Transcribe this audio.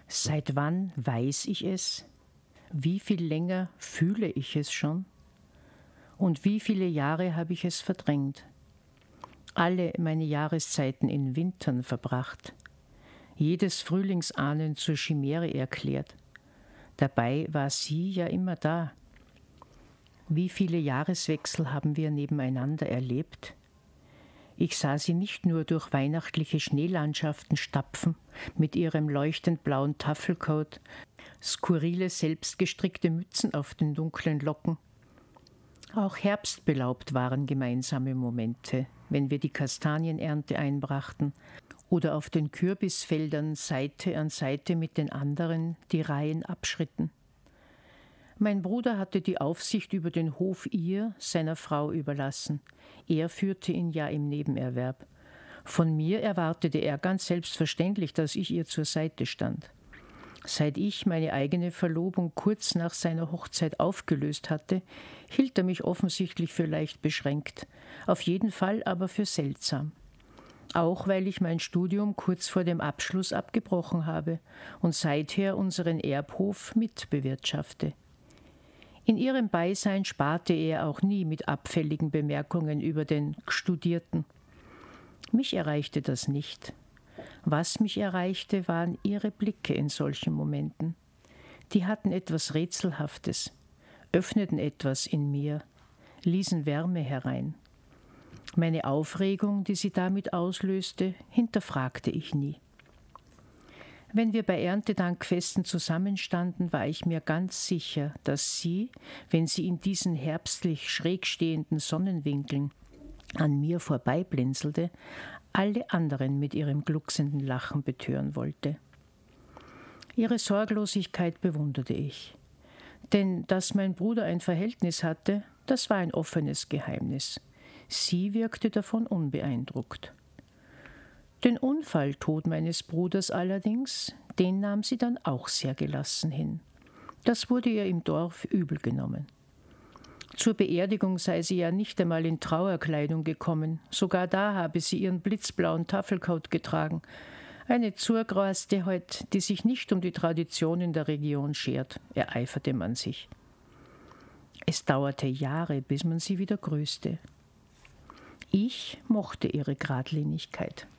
Seit wann weiß ich es? Wie viel länger fühle ich es schon? Und wie viele Jahre habe ich es verdrängt? Alle meine Jahreszeiten in Wintern verbracht, jedes Frühlingsahnen zur Chimäre erklärt. Dabei war sie ja immer da. Wie viele Jahreswechsel haben wir nebeneinander erlebt? Ich sah sie nicht nur durch weihnachtliche Schneelandschaften stapfen, mit ihrem leuchtend blauen Tafelcoat, skurrile selbstgestrickte Mützen auf den dunklen Locken. Auch herbstbelaubt waren gemeinsame Momente, wenn wir die Kastanienernte einbrachten oder auf den Kürbisfeldern Seite an Seite mit den anderen die Reihen abschritten. Mein Bruder hatte die Aufsicht über den Hof ihr, seiner Frau, überlassen. Er führte ihn ja im Nebenerwerb. Von mir erwartete er ganz selbstverständlich, dass ich ihr zur Seite stand. Seit ich meine eigene Verlobung kurz nach seiner Hochzeit aufgelöst hatte, hielt er mich offensichtlich für leicht beschränkt, auf jeden Fall aber für seltsam. Auch weil ich mein Studium kurz vor dem Abschluss abgebrochen habe und seither unseren Erbhof mitbewirtschafte. In ihrem Beisein sparte er auch nie mit abfälligen Bemerkungen über den Studierten. Mich erreichte das nicht. Was mich erreichte, waren ihre Blicke in solchen Momenten. Die hatten etwas Rätselhaftes, öffneten etwas in mir, ließen Wärme herein. Meine Aufregung, die sie damit auslöste, hinterfragte ich nie. Wenn wir bei Erntedankfesten zusammenstanden, war ich mir ganz sicher, dass sie, wenn sie in diesen herbstlich schräg stehenden Sonnenwinkeln an mir vorbeiblinzelte, alle anderen mit ihrem glucksenden Lachen betören wollte. Ihre Sorglosigkeit bewunderte ich. Denn dass mein Bruder ein Verhältnis hatte, das war ein offenes Geheimnis. Sie wirkte davon unbeeindruckt. Den Unfalltod meines Bruders allerdings, den nahm sie dann auch sehr gelassen hin. Das wurde ihr im Dorf übel genommen. Zur Beerdigung sei sie ja nicht einmal in Trauerkleidung gekommen, sogar da habe sie ihren blitzblauen Tafelcoat getragen. Eine Zurgraste heut, die sich nicht um die Traditionen der Region schert, ereiferte man sich. Es dauerte Jahre, bis man sie wieder grüßte. Ich mochte ihre Geradlinigkeit.